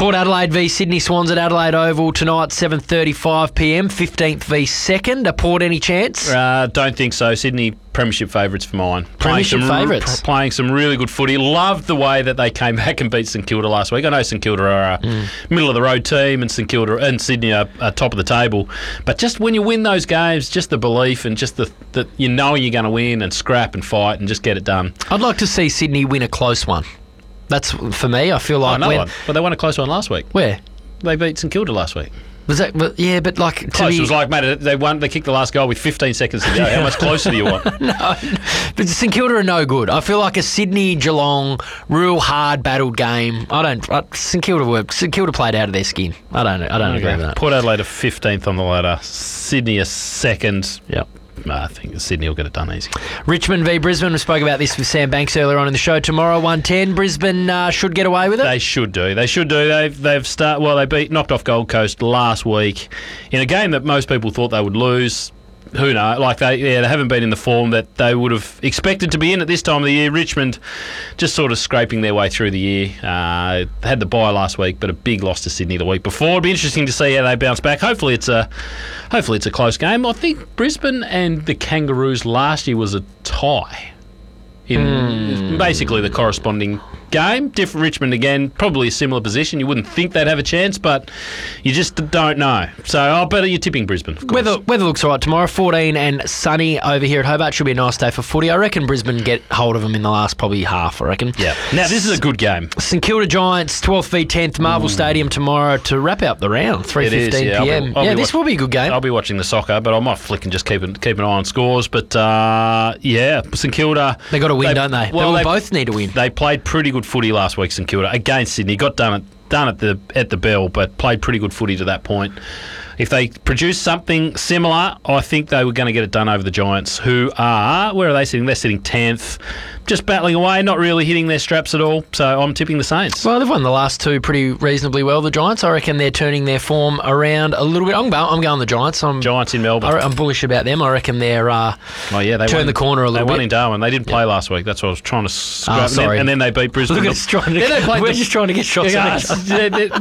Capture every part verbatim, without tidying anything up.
Port Adelaide v Sydney Swans at Adelaide Oval tonight, seven thirty-five p m, fifteenth v second. A Port any chance? Uh, don't think so. Sydney premiership favourites for mine. Premiership playing some, favourites? Playing some really good footy. Loved the way that they came back and beat St Kilda last week. I know St Kilda are a mm. middle-of-the-road team and St Kilda and Sydney are, are top of the table. But just when you win those games, just the belief and just the, the you know you're going to win and scrap and fight and just get it done. I'd like to see Sydney win a close one. That's, for me, I feel like... Oh, another when, one. But they won a close one last week. Where? They beat St Kilda last week. Was that... But, yeah, but like... To close. be, It was like, mate, they won. They kicked the last goal with fifteen seconds to go. How much closer do you want? No, but St Kilda are no good. I feel like a Sydney-Geelong, real hard battled game. I don't... I, St Kilda were... St Kilda played out of their skin. I don't I don't okay. agree with that. Port Adelaide are fifteenth on the ladder. Sydney are second. Yep. I think Sydney will get it done easy. Richmond v Brisbane. We spoke about this with Sam Banks earlier on in the show. Tomorrow, one ten. Brisbane uh, should get away with it. They should do. They should do. They've they've start. Well, they beat knocked off Gold Coast last week in a game that most people thought they would lose. Who knows? Like they, yeah, they haven't been in the form that they would have expected to be in at this time of the year. Richmond just sort of scraping their way through the year. Uh, had the bye last week, but a big loss to Sydney the week before. It'll be interesting to see how they bounce back. Hopefully, it's a, hopefully it's a close game. I think Brisbane and the Kangaroos last year was a tie in mm. basically the corresponding game. Different Richmond again, probably a similar position. You wouldn't think they'd have a chance, but you just don't know. So I'll bet you're tipping Brisbane. Of course. Weather, weather looks all right tomorrow. fourteen and sunny over here at Hobart. Should be a nice day for footy. I reckon Brisbane get hold of them in the last probably half, I reckon. Yeah. Now, this is a good game. St Kilda Giants, twelfth v tenth, Marvel mm. Stadium tomorrow to wrap up the round, three fifteen yeah. p m. I'll be, I'll yeah, be this watch- will be a good game. I'll be watching the soccer, but I might flick and just keep an, keep an eye on scores. But, uh, yeah, St Kilda... They got to win, they, don't they? Well, they they both need to win. They played pretty good footy last week, St Kilda, against Sydney. Got done at, done at the at the bell, but played pretty good footy to that point. If they produce something similar, I think they were going to get it done over the Giants, who are... Where are they sitting? They're sitting tenth. Just battling away, not really hitting their straps at all. So I'm tipping the Saints. Well, they've won the last two pretty reasonably well, the Giants. I reckon they're turning their form around a little bit. I'm going, I'm going the Giants. I'm, Giants in Melbourne. I'm bullish about them. I reckon they're uh, oh, yeah, they turn won, the corner a little they bit. They won in Darwin. They didn't play yep. last week. That's what I was trying to scrap. Oh, sorry. And then, and then they beat Brisbane. Look at us trying to... Yeah, they played we're the, just trying to get shots yeah, on each other.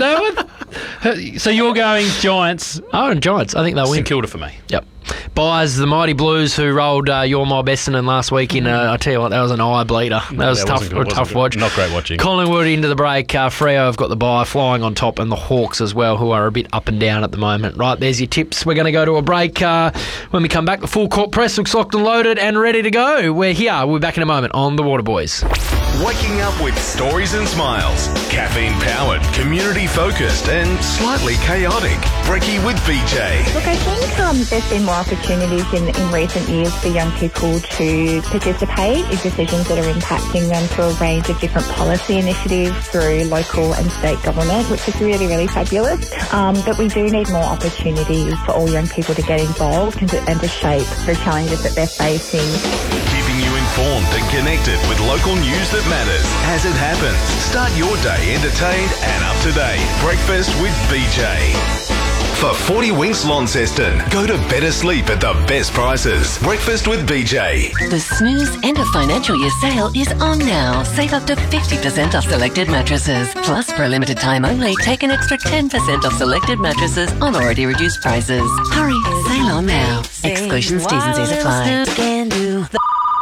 No, so you're going Giants. Oh, and Giants. I think they'll win. St Kilda for me. Yep. Buys the Mighty Blues, who rolled uh, your mob Essendon last week in. Uh, I tell you what, that was an eye bleeder. That was yeah, tough, good, a tough good. watch. Not great watching. Collingwood into the break. Uh, Freo have got the bye, flying on top, and the Hawks as well, who are a bit up and down at the moment. Right, there's your tips. We're going to go to a break. Uh, when we come back, the full court press looks locked and loaded and ready to go. We're here. We'll be back in a moment on the Water Boys. Waking up with stories and smiles. Caffeine-powered, community-focused and slightly chaotic. Brekkie with B J. Look, I think um, there's been more opportunities in, in recent years for young people to participate in decisions that are impacting them through a range of different policy initiatives through local and state government, which is really, really fabulous. Um, but we do need more opportunities for all young people to get involved and to, and to shape the challenges that they're facing. Keeping you informed and connected with local news that matters as it happens. Start your day entertained and up to date. Breakfast with B J. For forty Winks Launceston, go to better sleep at the best prices. Breakfast with B J. The Snooze End of Financial Year sale is on now. Save up to fifty percent off selected mattresses. Plus, for a limited time only, take an extra ten percent off selected mattresses on already reduced prices. Hurry, sale on now. Exclusions, T's and C's apply.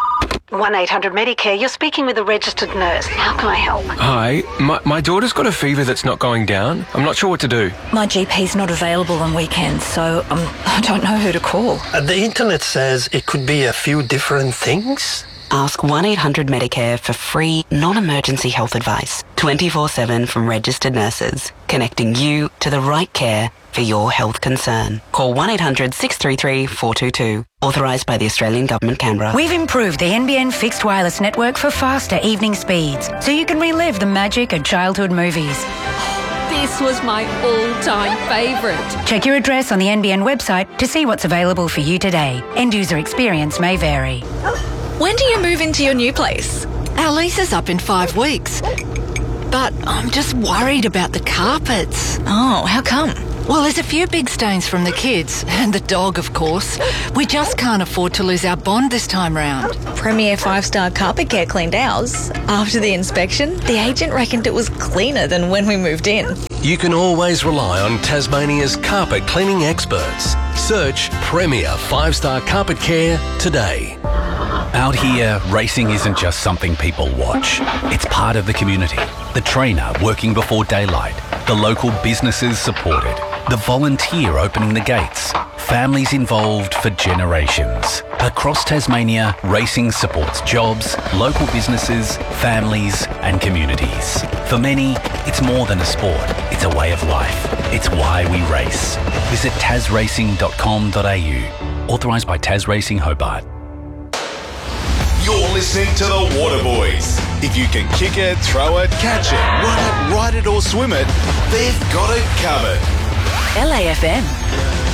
one eight hundred Medicare, you're speaking with a registered nurse. How can I help? Hi, my, my daughter's got a fever that's not going down. I'm not sure what to do. My G P's not available on weekends, so um, I don't know who to call. Uh, the internet says it could be a few different things. Ask one eight hundred Medicare for free, non-emergency health advice. twenty-four seven from registered nurses, connecting you to the right care for your health concern. Call one eight hundred six three three four two two. Authorised by the Australian Government, Canberra. We've improved the N B N fixed wireless network for faster evening speeds, so you can relive the magic of childhood movies. This was my all-time favourite. Check your address on the N B N website to see what's available for you today. End user experience may vary. When do you move into your new place? Our lease is up in five weeks. But I'm just worried about the carpets. Oh, how come? Well, there's a few big stains from the kids, and the dog, of course. We just can't afford to lose our bond this time round. Premier five-star Carpet Care cleaned ours. After the inspection, the agent reckoned it was cleaner than when we moved in. You can always rely on Tasmania's carpet cleaning experts. Search Premier five star Carpet Care today. Out here, racing isn't just something people watch. It's part of the community. The trainer working before daylight, the local businesses supported, the volunteer opening the gates, families involved for generations. Across Tasmania, racing supports jobs, local businesses, families and communities. For many, it's more than a sport. It's a way of life. It's why we race. Visit tas racing dot com dot a u. Authorised by Tas Racing Hobart. You're listening to the Waterboys. If you can kick it, throw it, catch it, run it, ride it or swim it, they've got it covered. L A F M.